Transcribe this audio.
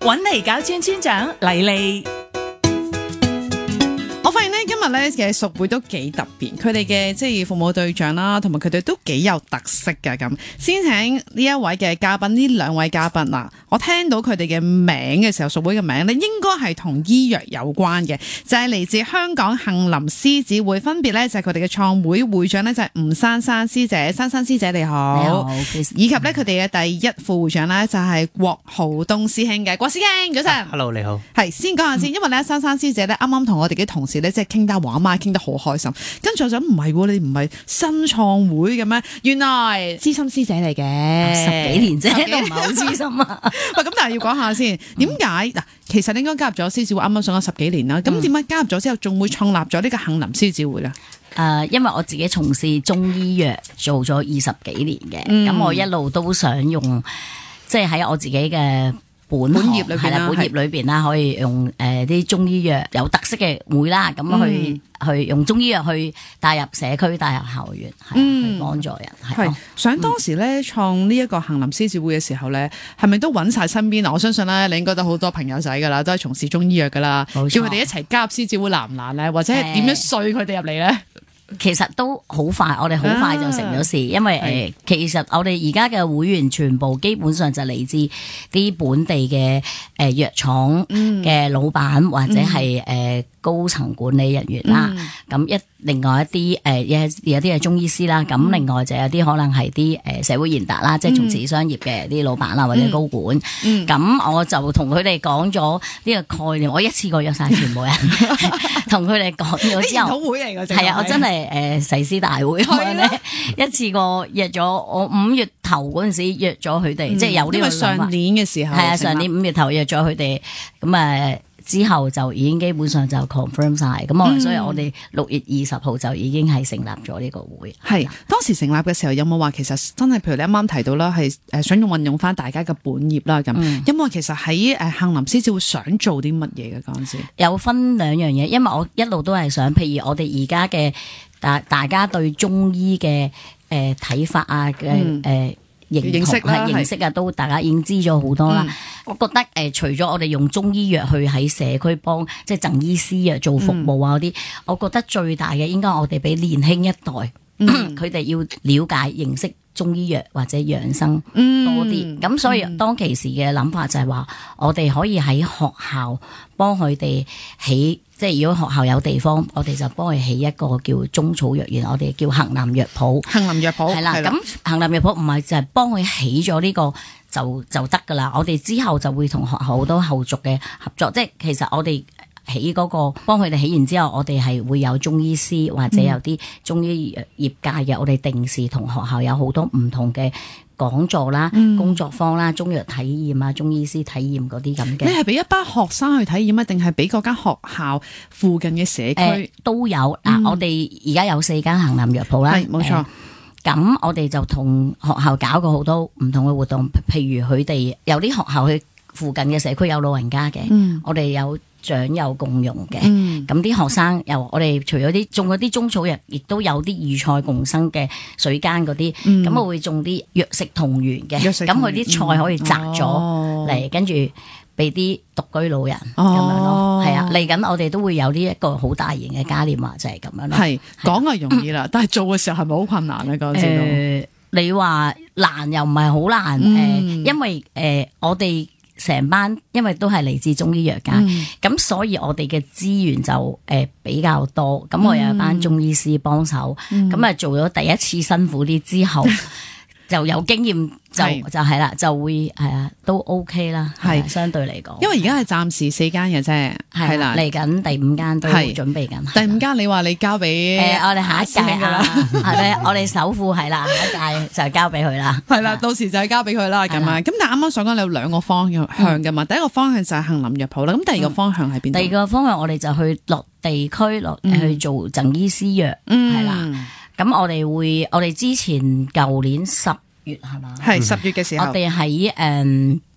揾嚟搞村村長黎莉。 我發現咧今日咧嘅屬會都幾特別，佢哋嘅即係服務對象啦，同埋佢哋都幾有特色嘅咁。先請呢一位嘅嘉賓，呢兩位嘉賓嗱，我聽到佢哋嘅名嘅時候，屬會嘅名咧應該係同醫藥有關嘅，就係嚟自香港杏林獅子會，分別咧就係佢哋嘅創會會長咧就係吳珊珊師姐，珊珊師姐你好， 你好， 以及咧佢哋嘅第一副會長咧就係郭浩東師兄嘅，郭師兄早晨。 Hello， 你好。 係先講下先，因為咧珊珊師姐咧啱啱同我哋嘅同事咧即係傾得話媽傾得好開心，跟住我就唔係喎，你唔係新創會嘅咩？原來資深師姐嚟嘅 ，10幾年啫，都唔係好資深啊。 喂，咁但係要講下先，點解嗱？其實你應該加入咗獅子會，啱啱上咗10幾年啦。咁點解加入咗之後，仲會創立咗呢個杏林獅子會咧？ 因為我自己從事中醫藥做咗20幾年嘅，咁我一路都想用，即係喺我自己嘅本業裏邊啦，本業裏邊啦，可以用啲中醫藥有特色嘅會啦，咁去用中醫藥去帶入社區、帶入校園，去幫助人。 係想當時咧創呢一個杏林獅子會嘅時候咧，係咪都揾晒身邊？我相信咧，你應該都好多朋友仔噶啦，都係從事中醫藥噶啦，叫佢哋一齊加入獅子會難唔難咧？或者係點樣說佢哋入嚟咧？ 其實都好快，我哋好快就成咗事，因為其實我哋而家嘅會員全部基本上就嚟自啲本地嘅藥廠嘅老闆或者係高層管理人員啦。咁另外一啲有啲係中醫師啦，咁另外就有啲可能係啲社會賢達啦，即係從事商業嘅啲老闆啦或者高管。咁我就同佢哋講咗呢個概念，我一次過約晒全部人，同佢哋講咗之後， 研討會嚟㗎， 係啊，我真係誓師大會咁樣咧，一次過約咗我5月頭嗰陣時約咗佢哋，即係有呢個上年嘅時候， 係啊，上年5月頭約咗佢哋，咁之後就已經基本上就 confirm 晒，咁所以我哋6月20號就已經係成立咗呢個會。 係當時成立嘅時候有冇話其實真係譬如你啱啱提到啦，係想運用翻大家嘅本業啦咁，有冇其實喺杏林獅子會想做啲乜嘢嘅嗰陣時？ 有分兩樣嘢，因為我一路都係想，譬如我哋而家嘅大家對中醫嘅睇法啊嘅認識啊，都大家已經知咗好多啦。我覺得除咗我哋用中醫藥去喺社區幫即係贈醫師啊做服務啊嗰啲，我覺得最大嘅應該我哋俾年輕一代，佢哋要了解認識中醫藥或者養生多啲。咁所以當其時嘅諗法就係話，我哋可以喺學校幫佢哋起。即係如果學校有地方，我哋就幫佢起一個叫中草藥園，我哋叫杏林藥鋪。 杏林藥鋪係啦，咁杏林藥鋪唔係就係幫佢起咗呢個就得噶啦。我哋之後就會同學校好多後續嘅合作。即係其實我哋起嗰個幫佢哋起完之後，我哋係會有中醫師或者有啲中醫業界嘅，我哋定時同學校有好多唔同嘅講座啦、工作坊啦、中藥體驗啊、中醫師體驗嗰啲咁嘅。 你係俾一班學生去體驗啊，定係俾嗰間學校附近嘅社區都有嗱？我哋而家有4間杏林藥鋪啦， 係冇錯。 咁我哋就同學校搞過好多唔同嘅活動，譬如佢哋有啲學校去附近嘅社區有老人家嘅，我哋有長幼共用嘅，咁啲學生又我哋除咗啲種嗰啲中草藥，亦都有啲與菜共生嘅水耕嗰啲，咁我會種啲藥食同源嘅，咁佢啲菜可以摘咗嚟，跟住俾啲獨居老人咁樣咯，係啊，嚟緊我哋都會有呢一個好大型嘅嘉年華就係咁樣咯。 係講係容易啦，但係做嘅時候係咪好困難咧？嗰陣時你話難又唔係好難，因為我哋成班因為都係嚟自中醫藥界，咁所以我哋嘅資源就比較多，咁我有一班中醫師幫手，咁做咗第一次辛苦啲之後，就有經驗就係啦，就會係啊都 OK 啦，係相對嚟講。 因為而家係暫時4間嘅啫，係啦， 嚟緊第5間都準備緊。 第5間你話你交俾我哋下一屆啦，係咪？我哋首富係啦，下一屆就交俾佢啦。 係啦，到時就係交俾佢啦咁樣。咁但係啱啱所講你有2個方向嘅嘛，第一個方向就係杏林藥鋪啦，咁第二個方向係邊？ 第二個方向我哋就去落地區去做贈醫師藥，係啦。咁我哋之前舊年10月係嘛？ 係10月嘅時候， 我哋喺